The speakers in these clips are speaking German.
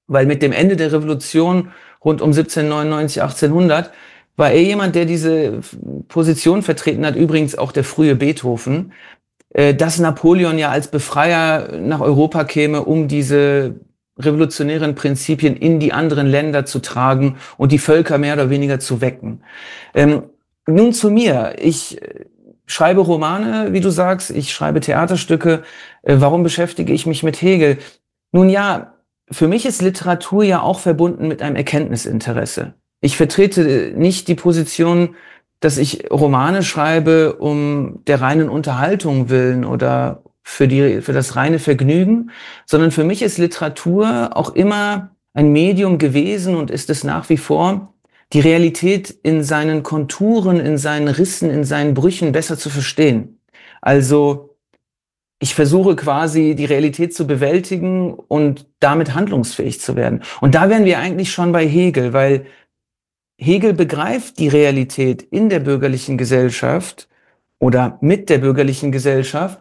weil mit dem Ende der Revolution rund um 1799, 1800 war er jemand, der diese Position vertreten hat, übrigens auch der frühe Beethoven, dass Napoleon ja als Befreier nach Europa käme, um diese revolutionären Prinzipien in die anderen Länder zu tragen und die Völker mehr oder weniger zu wecken. Nun zu mir. Ich schreibe Romane, wie du sagst, ich schreibe Theaterstücke. Warum beschäftige ich mich mit Hegel? Nun ja, für mich ist Literatur ja auch verbunden mit einem Erkenntnisinteresse. Ich vertrete nicht die Position, dass ich Romane schreibe um der reinen Unterhaltung willen oder für das reine Vergnügen, sondern für mich ist Literatur auch immer ein Medium gewesen und ist es nach wie vor, die Realität in seinen Konturen, in seinen Rissen, in seinen Brüchen besser zu verstehen. Also ich versuche quasi die Realität zu bewältigen und damit handlungsfähig zu werden. Und da wären wir eigentlich schon bei Hegel, weil Hegel begreift die Realität in der bürgerlichen Gesellschaft oder mit der bürgerlichen Gesellschaft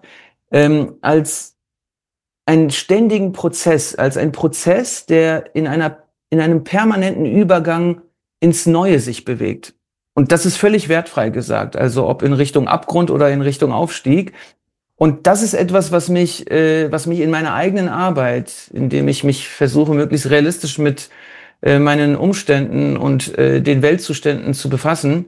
als einen ständigen Prozess, als ein Prozess, der in einem permanenten Übergang ins Neue sich bewegt. Und das ist völlig wertfrei gesagt, also ob in Richtung Abgrund oder in Richtung Aufstieg. Und das ist etwas, was mich in meiner eigenen Arbeit, indem ich mich versuche, möglichst realistisch mit meinen Umständen und den Weltzuständen zu befassen,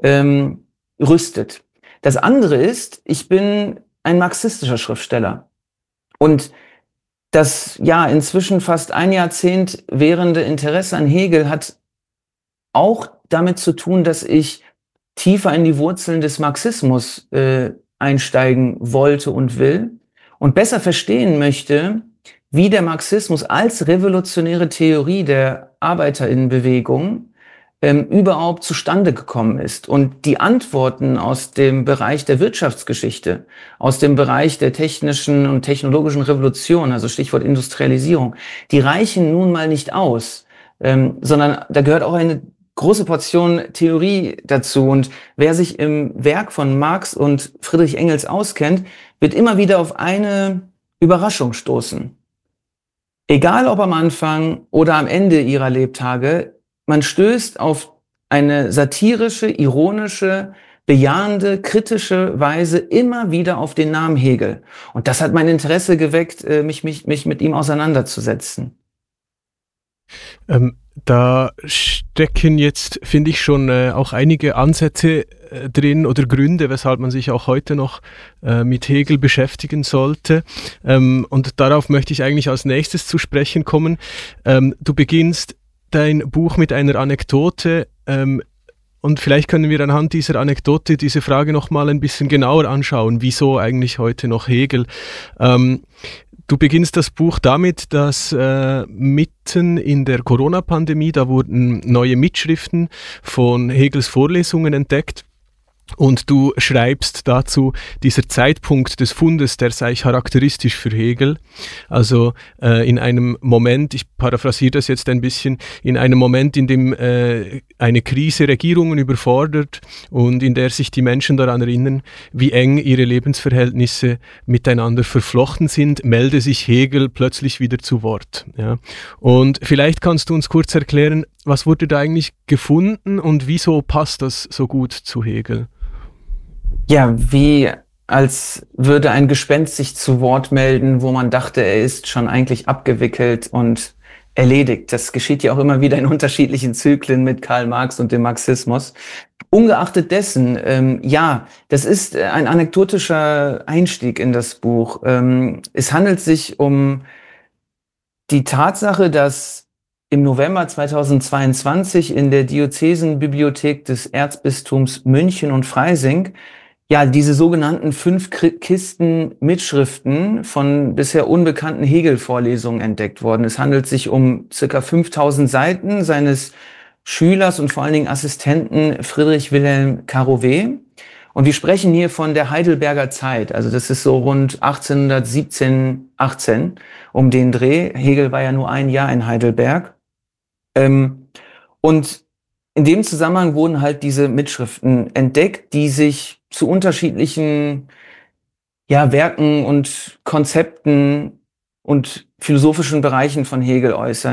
rüstet. Das andere ist, ich bin ein marxistischer Schriftsteller. Und das ja inzwischen fast ein Jahrzehnt währende Interesse an Hegel hat auch damit zu tun, dass ich tiefer in die Wurzeln des Marxismus einsteigen wollte und will und besser verstehen möchte, wie der Marxismus als revolutionäre Theorie der Arbeiterinnenbewegung überhaupt zustande gekommen ist. Und die Antworten aus dem Bereich der Wirtschaftsgeschichte, aus dem Bereich der technischen und technologischen Revolution, also Stichwort Industrialisierung, die reichen nun mal nicht aus, sondern da gehört auch eine große Portion Theorie dazu. Und wer sich im Werk von Marx und Friedrich Engels auskennt, wird immer wieder auf eine Überraschung stoßen. Egal ob am Anfang oder am Ende ihrer Lebtage, man stößt auf eine satirische, ironische, bejahende, kritische Weise immer wieder auf den Namen Hegel. Und das hat mein Interesse geweckt, mich mit ihm auseinanderzusetzen. Da stecken jetzt, finde ich, schon auch einige Ansätze drin oder Gründe, weshalb man sich auch heute noch mit Hegel beschäftigen sollte. Und darauf möchte ich eigentlich als nächstes zu sprechen kommen. Du beginnst dein Buch mit einer Anekdote, und vielleicht können wir anhand dieser Anekdote diese Frage noch mal ein bisschen genauer anschauen. Wieso eigentlich heute noch Hegel? Du beginnst das Buch damit, dass mitten in der Corona-Pandemie, da wurden neue Mitschriften von Hegels Vorlesungen entdeckt. Und du schreibst dazu, dieser Zeitpunkt des Fundes, der sei charakteristisch für Hegel. Also in einem Moment, ich paraphrasiere das jetzt ein bisschen, in einem Moment, in dem eine Krise Regierungen überfordert und in der sich die Menschen daran erinnern, wie eng ihre Lebensverhältnisse miteinander verflochten sind, melde sich Hegel plötzlich wieder zu Wort. Ja. Und vielleicht kannst du uns kurz erklären, was wurde da eigentlich gefunden und wieso passt das so gut zu Hegel? Ja, wie als würde ein Gespenst sich zu Wort melden, wo man dachte, er ist schon eigentlich abgewickelt und erledigt. Das geschieht ja auch immer wieder in unterschiedlichen Zyklen mit Karl Marx und dem Marxismus. Ungeachtet dessen, ja, das ist ein anekdotischer Einstieg in das Buch. Es handelt sich um die Tatsache, dass im November 2022 in der Diözesenbibliothek des Erzbistums München und Freising ja diese sogenannten 5 Kisten Mitschriften von bisher unbekannten Hegel-Vorlesungen entdeckt worden. Es handelt sich um ca. 5000 Seiten seines Schülers und vor allen Dingen Assistenten Friedrich Wilhelm Carouet. Und wir sprechen hier von der Heidelberger Zeit. Also das ist so rund 1817, 18 um den Dreh. Hegel war ja nur ein Jahr in Heidelberg. Und in dem Zusammenhang wurden halt diese Mitschriften entdeckt, die sich zu unterschiedlichen Werken und Konzepten und philosophischen Bereichen von Hegel äußern.